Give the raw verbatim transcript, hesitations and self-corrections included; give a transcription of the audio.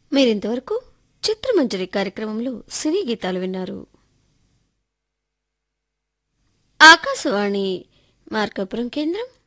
మీరింతవరకు చిత్రమంజరి కార్యక్రమంలో సినీ గీతాలు విన్నారు. ఆకాశవాణి మార్కాపురం కేంద్రం